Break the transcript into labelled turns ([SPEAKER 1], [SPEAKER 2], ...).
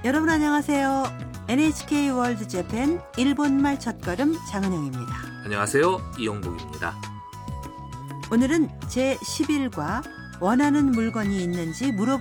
[SPEAKER 1] 여러분 안녕하세요. NHK 월드 재팬 일본말 첫걸음 장은영입니다.
[SPEAKER 2] 안녕하세요. 이용복입니다.
[SPEAKER 1] 오늘은 제11과 원하는 물건이 있는지 물어보는